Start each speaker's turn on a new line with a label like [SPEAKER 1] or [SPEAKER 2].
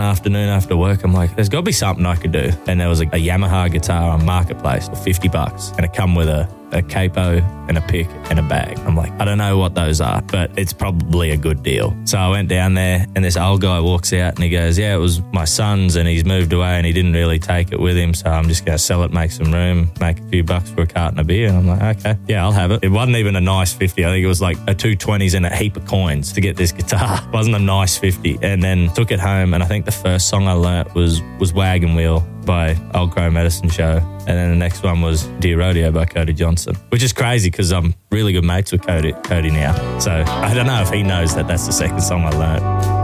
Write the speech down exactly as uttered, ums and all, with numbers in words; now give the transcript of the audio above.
[SPEAKER 1] afternoon after work, I'm like, there's got to be something I could do. And there was a, a Yamaha guitar on Marketplace for fifty bucks, and it come with a a capo and a pick and a bag. I'm like, I don't know what those are, but it's probably a good deal. So I went down there, and this old guy walks out and he goes, yeah, it was my son's and he's moved away and he didn't really take it with him, so I'm just going to sell it, make some room, make a few bucks for a carton of beer. And I'm like, okay, yeah, I'll have it. It wasn't even a nice fifty. I think it was like a two twenties and a heap of coins to get this guitar. It wasn't a nice fifty. And then took it home, and I think the first song I learnt was, was Wagon Wheel by Old Crow Medicine Show. And then the next one was Dear Rodeo by Cody Johnson, which is crazy because I'm really good mates with Cody, Cody now. So I don't know if he knows that that's the second song I learnt.